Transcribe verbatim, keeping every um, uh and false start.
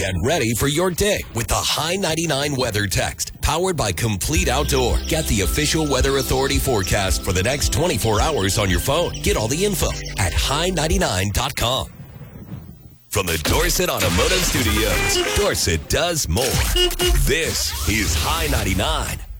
Get ready for your day with the High ninety-nine Weather Text, powered by Complete Outdoor. Get the official Weather Authority forecast for the next twenty-four hours on your phone. Get all the info at high ninety-nine dot com. From the Dorset Automotive Studios, Dorset does more. This is High ninety-nine.